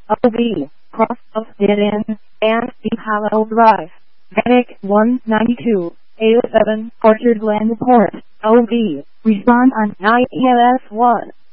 OV, cross of Dead End, and Deep Hollow Drive. Medic 192, 807, Orchard Glen Port, OV, respond on 9EMS1.